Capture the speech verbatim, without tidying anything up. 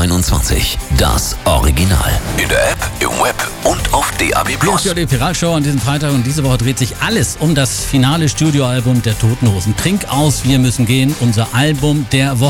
einundzwanzig. Das Original. In der App, im Web und auf D A B Plus. Hier ist die Piratshow an diesem Freitag und diese Woche dreht sich alles um das finale Studioalbum der Toten Hosen. Trink aus, wir müssen gehen, unser Album der Woche.